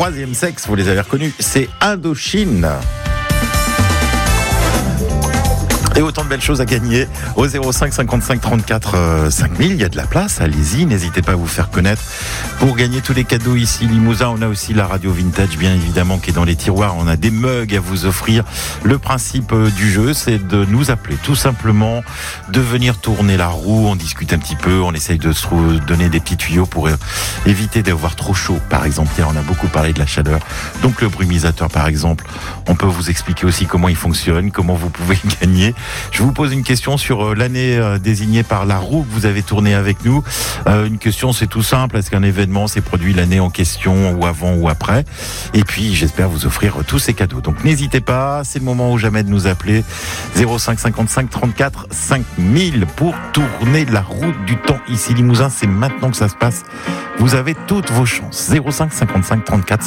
troisième sexe, vous les avez reconnus, c'est Indochine. Et autant de belles choses à gagner au 05 55 34 5000. Il y a de la place, allez-y, n'hésitez pas à vous faire connaître pour gagner tous les cadeaux ici. Limousin, on a aussi la radio vintage, bien évidemment, qui est dans les tiroirs. On a des mugs à vous offrir. Le principe du jeu, c'est de nous appeler, tout simplement, de venir tourner la roue. On discute un petit peu, on essaye de se donner des petits tuyaux pour éviter d'avoir trop chaud. Par exemple, hier, on a beaucoup parlé de la chaleur. Donc, le brumisateur, par exemple, on peut vous expliquer aussi comment il fonctionne, comment vous pouvez gagner. Je vous pose une question sur l'année désignée par la roue que vous avez tournée avec nous. Une question, c'est tout simple. Est-ce qu'un événement s'est produit l'année en question, ou avant ou après? Et puis, j'espère vous offrir tous ces cadeaux. Donc, n'hésitez pas. C'est le moment ou jamais de nous appeler. 05 55 34 5000 pour tourner la route du temps ici Limousin. C'est maintenant que ça se passe. Vous avez toutes vos chances. 05 55 34 5000.